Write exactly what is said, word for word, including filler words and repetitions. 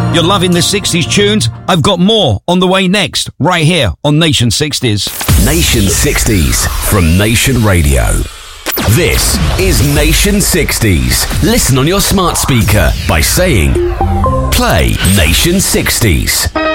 You're loving the sixties tunes? I've got more on the way next, right here on Nation sixties. Nation sixties from Nation Radio. This is Nation sixties. Listen on your smart speaker by saying, play Nation sixties.